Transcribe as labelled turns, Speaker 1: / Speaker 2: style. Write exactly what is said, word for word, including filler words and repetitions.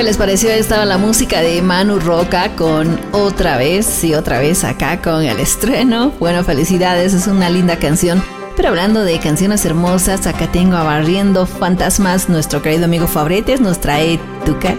Speaker 1: ¿Qué les pareció? Estaba la música de Manu Roca con Otra Vez y otra vez acá con el estreno. Bueno, felicidades, es una linda canción. Pero hablando de canciones hermosas, acá tengo a Barriendo Fantasmas. Nuestro querido amigo Fabretes nos trae Tuca